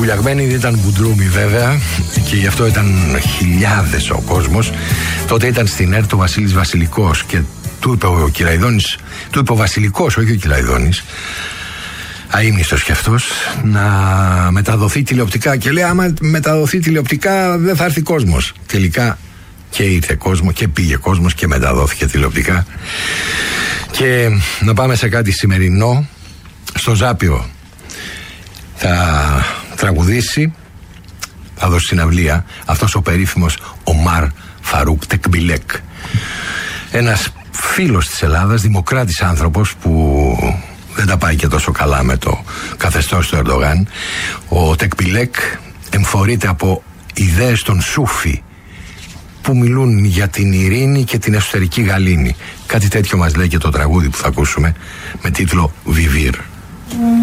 Βουλιαγμένη ήταν Μπουντρούμη βέβαια, και γι' αυτό ήταν χιλιάδες ο κόσμος. Τότε ήταν στην ΕΡΤ ο Βασίλης Βασιλικός και του είπε ο Κυλαϊδόνης, του είπε ο Βασιλικός, όχι ο Κυλαϊδόνης, αείμνηστος κι αυτός, να μεταδοθεί τηλεοπτικά. Και λέει, άμα μεταδοθεί τηλεοπτικά δεν θα έρθει κόσμος. Τελικά και ήρθε κόσμο και πήγε κόσμος και μεταδόθηκε τηλεοπτικά. Και να πάμε σε κάτι σημερινό. Στο Ζάπιο θα τραγουδήσει, θα δώσει συναυλία, αυτός ο περίφημος Ομάρ Φαρούκ Τεκμπιλέκ, ένας φίλος της Ελλάδας, δημοκράτης άνθρωπος που δεν τα πάει και τόσο καλά με το καθεστώς του Ερντογάν. Ο Τεκμπιλέκ εμφορείται από ιδέες των Σούφι που μιλούν για την ειρήνη και την εσωτερική γαλήνη. Κάτι τέτοιο μας λέει και το τραγούδι που θα ακούσουμε με τίτλο Βιβίρ.